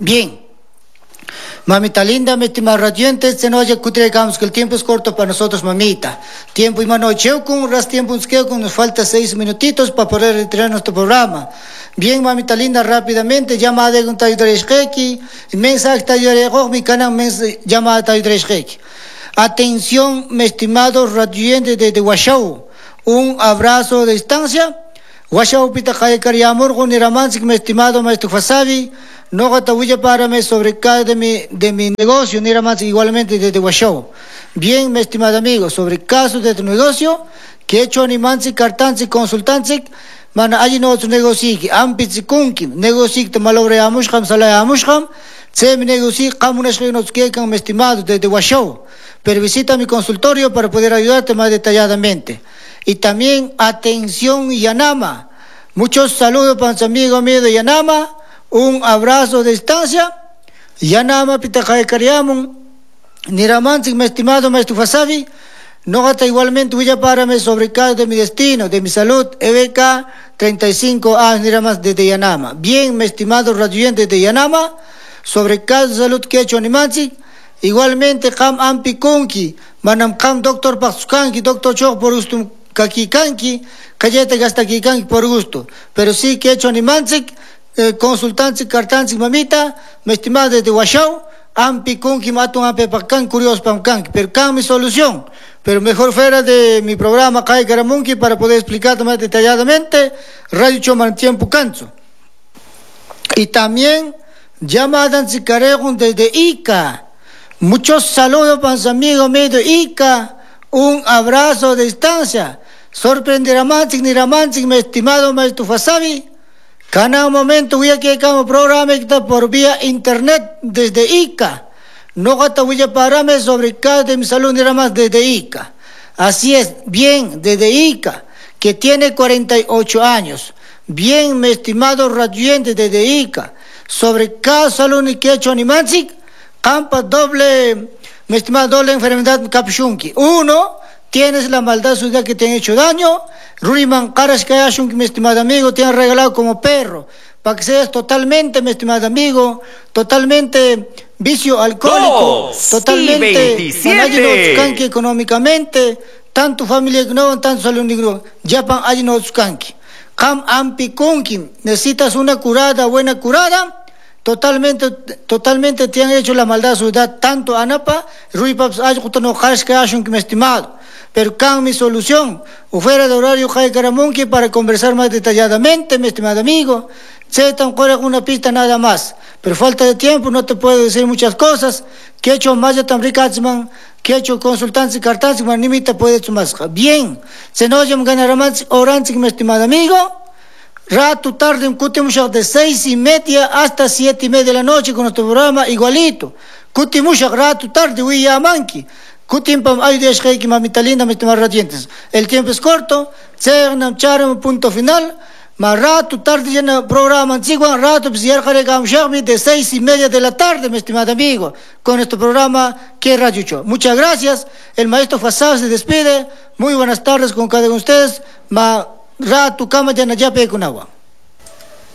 Bien. Mamita linda, mi estimado radiante, se nos digamos que el tiempo es corto para nosotros, mamita. Tiempo y mano con ras tiempo nos falta 6 minutitos para poder retirar nuestro programa. Bien, mamita linda, rápidamente, llamada de un tayudresheki, mensaje tayudrejok, mi canal llamada tayudresheki. Atención, mi estimado radiante de Huashau, un abrazo de distancia. Huashau pita kaya kariamur con Niramansi, mi estimado maestro Fasabi. No gatabuya para me sobre cada de mi negocio, ni era más igualmente desde Huashau. Bien, mi estimado amigo, sobre casos de tu negocio, que he hecho animansi, cartansi, consultansi, mana allí no tu negocio, ampitsi kunki, negocio te malobre amusham, salaya amusham, se mi negocio, kamunas que nos quedan, mi estimado, desde Huashau. Pero visita mi consultorio para poder ayudarte más detalladamente. Y también, atención, Yanama. Muchos saludos para su amigo mío de Yanama. Un abrazo de distancia. Yanama Pitajay Kariamun. Niramansi, mi estimado maestro Fasabi. No gata igualmente huya párame sobre caso de mi destino, de mi salud. EBK 35 años Niramas desde Yanama. Bien, mi estimado radioyente de Yanama. Sobre caso de salud que he hecho Nimansi. Igualmente, Kam Ampi Kunki. Manam Kam Doctor Paxukanki, Doctor Chok por gusto. Kakikanki. Cayete Gastakikanki por gusto. Pero sí que he hecho Nimansi. Consultantes, cartantes, mamita, mi estimado desde Huashau, ampi kunki matun ampi pakan, curioso pamkan, pero can mi solución, pero mejor fuera de mi programa Kai Karamunki para poder explicarte más detalladamente, Radio Choman tiempo canso. Y también llamadan si carejon desde Ica. Muchos saludos para su amigo mío de Ica, un abrazo de distancia. Sorprenderá más, ni ramantic, mi estimado maestro Fasabi. Cada momento voy a que como programa está por vía internet desde Ica. No gata voy a pararme sobre cada de mi salud ni más desde Ica. Así es, bien, desde Ica, que tiene 48 años. Bien, mi estimado radioyente desde Ica. Sobre cada salud ni que he hecho animansic, campa doble, mi estimado doble enfermedad capshunki. Uno, tienes la maldad suya que te han hecho daño. Ruriman Karas Kayashun, mi estimado amigo, te han regalado como perro. Para que seas totalmente, mi estimado amigo, totalmente vicio alcohólico, totalmente manayino económicamente, tanto familia no, tanto salud negro. Japan ayino tsukanki. Kam ampi kunki, necesitas una curada, buena curada. Totalmente te han hecho la maldad suya, tanto Anapa, Ruipaps Ayukutono Karas Kayashun, mi estimado. Pero can mi solución, o fuera de horario Jai Karamunki para conversar más detalladamente, mi estimado amigo. Se tan con una pista nada más. Pero falta de tiempo, no te puedo decir muchas cosas. Que he hecho más de Tamricatzman, que he hecho consultantes y cartantes, ni te puede hecho más. Bien, se nos llama Ganaramansi Oranzi, mi estimado amigo. Rato tarde, un Kutimushak de 6:30 hasta 7:30 de la noche con nuestro programa igualito. Kutimushak rato tarde, Huiyamanki. Kutimpam ayudesh que mamita linda, mis estimados radiantes. El tiempo es corto, cernam charam punto final. Más rato tarde ya en el programa antiguo, rato pues ya de 6:30 de la tarde, mi estimado amigo, con este programa que es Radio Show. Muchas gracias. El maestro Fasab se despide. Muy buenas tardes con cada uno de ustedes. Ma rato cama ya na yape con agua.